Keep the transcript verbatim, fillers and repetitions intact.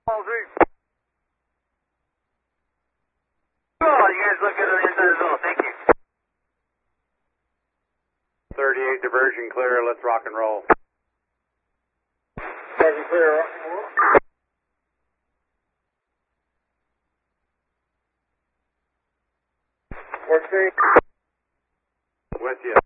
All three. Oh, you guys look good on the inside as well. Thank you. thirty-eight diversion clear. Let's rock and roll. Diversion clear. Rock and roll. Work three. With you.